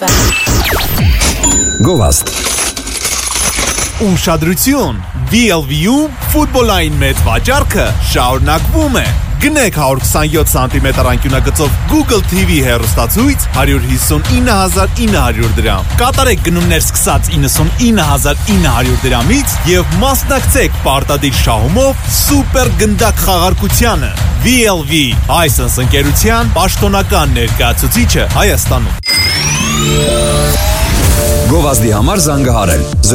FM. Գովաստ Ուշադրություն, VLV-ում ֆուտբոլային մեծ վաճառքը շարունակվում է։ Գնեք 127 սանտիմետր անկյունագծով Google TV հեռուստացույց 159,900 դրամ։ Կատարեք գնումներ սկսած 99,900 դրամից եւ մասնակցեք պարտադիր շահումով սուպեր գնդակ խաղարկությանը։ VLV License ընկերության պաշտոնական ներկայացուցիչը Հայաստանում։ Գովազդի համար զանգահարել